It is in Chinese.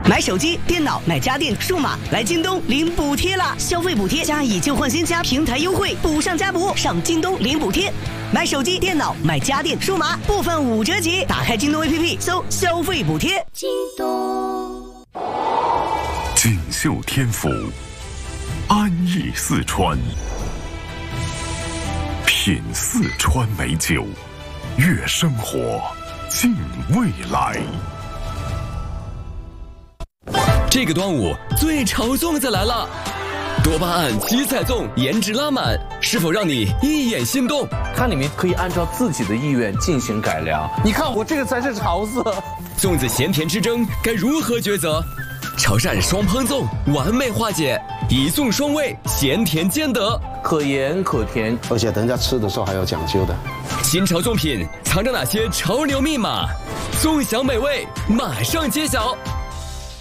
买手机、电脑、买家电、数码，来京东领补贴啦！消费补贴加以旧换新加平台优惠，补上加补，上京东领补贴。买手机、电脑、买家电、数码，部分5折起。打开京东 APP， 搜消费补贴。京东锦绣天府，安逸四川，品四川美酒，悦生活，敬未来。 这个端午最潮粽子来了，多巴胺七彩粽颜值拉满，是否让你一眼心动？ 它里面可以按照自己的意愿进行改良。你看我这个才是潮色。 粽子咸甜之争该如何抉择？潮汕双烹粽完美化解，一粽双味，咸甜兼得， 可盐可甜， 而且等人家吃的时候还有讲究的。 新潮粽品藏着哪些潮流密码？粽享美味马上揭晓。